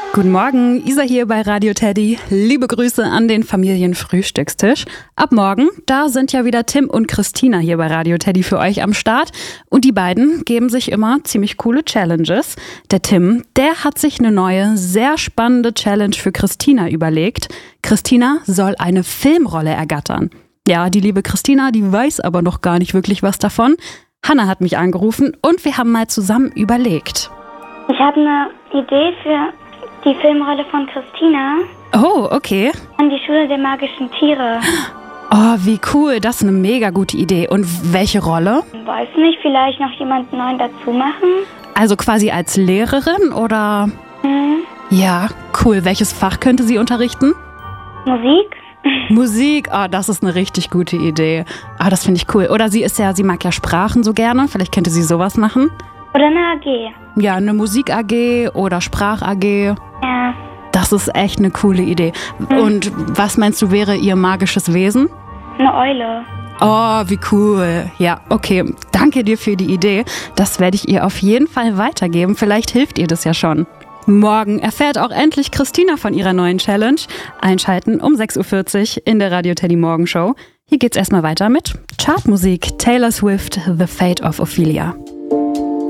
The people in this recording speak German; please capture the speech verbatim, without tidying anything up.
Guten Morgen, Isa hier bei Radio Teddy. Liebe Grüße an den Familienfrühstückstisch. Ab morgen, da sind ja wieder Tim und Christina hier bei Radio Teddy für euch am Start. Und die beiden geben sich immer ziemlich coole Challenges. Der Tim, der hat sich eine neue, sehr spannende Challenge für Christina überlegt. Christina soll eine Filmrolle ergattern. Ja, die liebe Christina, die weiß aber noch gar nicht wirklich was davon. Hanna hat mich angerufen und wir haben mal zusammen überlegt. Ich habe eine Idee für die Filmrolle von Christina. Oh, okay. An die Schule der magischen Tiere. Oh, wie cool. Das ist eine mega gute Idee. Und welche Rolle? Weiß nicht, vielleicht noch jemanden neuen dazu machen? Also quasi als Lehrerin oder? Mhm. Ja, cool. Welches Fach könnte sie unterrichten? Musik? Musik, oh, das ist eine richtig gute Idee. Ah, das finde ich cool. Oder sie ist ja, sie mag ja Sprachen so gerne. Vielleicht könnte sie sowas machen. Oder eine A G. Ja, eine Musik-A G oder Sprach-A G. Ja. Das ist echt eine coole Idee. Mhm. Und was meinst du, wäre ihr magisches Wesen? Eine Eule. Oh, wie cool. Ja, okay. Danke dir für die Idee. Das werde ich ihr auf jeden Fall weitergeben. Vielleicht hilft ihr das ja schon. Morgen erfährt auch endlich Christina von ihrer neuen Challenge. Einschalten um sechs Uhr vierzig in der Radio Teddy Morgenshow. Hier geht's erstmal weiter mit Chartmusik. Taylor Swift, The Fate of Ophelia.